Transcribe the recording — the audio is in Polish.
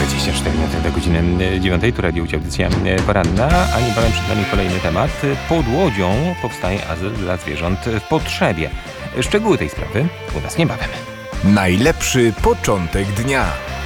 24 minuty do godziny 9. Tu Radio Łódź, audycja poranna, a niebawem przed nami kolejny temat. Pod Łodzią powstaje azyl dla zwierząt w potrzebie. Szczegóły tej sprawy u nas niebawem. Najlepszy początek dnia.